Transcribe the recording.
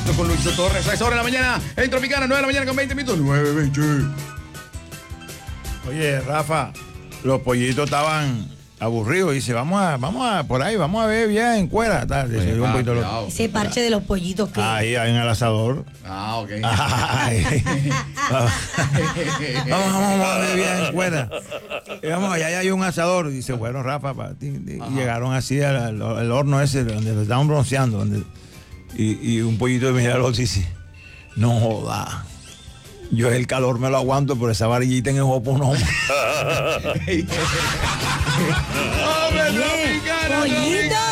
Contacto con Luisito Torres a esa hora de la mañana en Tropicana, 9 de la mañana con 20 minutos, 9:20. Oye, Rafa, los pollitos estaban aburridos. Dice, vamos a por ahí, vamos a ver bien en cuera. Ese parche de los pollitos que... Ahí en el asador. Ah, ok. Ay. Vamos a ver bien en cuera. Y vamos, allá hay un asador. Dice, bueno, Rafa, para ti. Y llegaron así al horno ese donde lo estaban bronceando. Y un pollito de mirador dice, no joda. Yo el calor me lo aguanto, pero esa varillita en el jopo no. ¡Hombre, Tropicana! ¡Pollito!